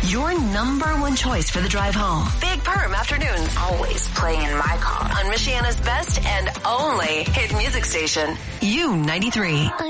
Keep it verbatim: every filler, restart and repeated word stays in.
Your number one choice for the drive home. Big Perm Afternoons. Always playing in my car. On Michiana's best and only hit music station. U ninety-three.